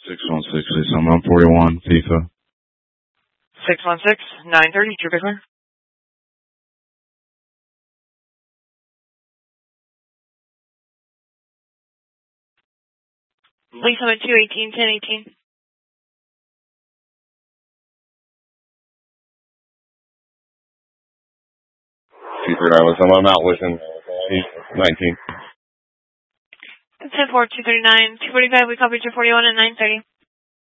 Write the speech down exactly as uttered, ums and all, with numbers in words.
six one six, I'm on forty-one, FIFA. six one six, nine thirty, Trooper clear. Lisa at two eighteen, ten eighteen. Super Dallas, I'm on Mount Wishing, nineteen. ten four, two thirty-nine, two forty-five, we copy two forty-one at nine thirty.